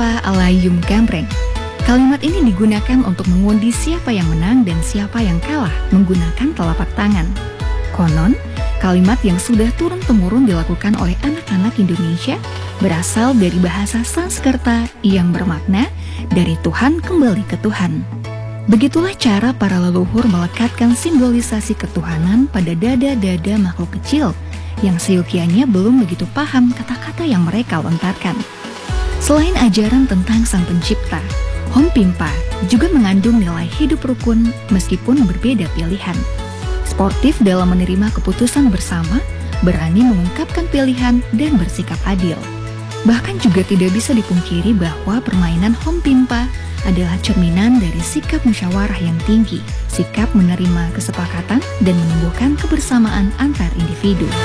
Pimpa Alayum Gambreng. Kalimat ini digunakan untuk mengundi siapa yang menang dan siapa yang kalah menggunakan telapak tangan. Konon, kalimat yang sudah turun-temurun dilakukan oleh anak-anak Indonesia berasal dari bahasa Sanskerta yang bermakna dari Tuhan kembali ke Tuhan. Begitulah cara para leluhur melekatkan simbolisasi ketuhanan pada dada-dada makhluk kecil yang seyogianya belum begitu paham kata-kata yang mereka lontarkan. Selain ajaran tentang Sang Pencipta, Hom Pimpa juga mengandung nilai hidup rukun meskipun berbeda pilihan. Sportif dalam menerima keputusan bersama, berani mengungkapkan pilihan dan bersikap adil. Bahkan juga tidak bisa dipungkiri bahwa permainan Hom Pimpa adalah cerminan dari sikap musyawarah yang tinggi, sikap menerima kesepakatan dan menumbuhkan kebersamaan antar individu.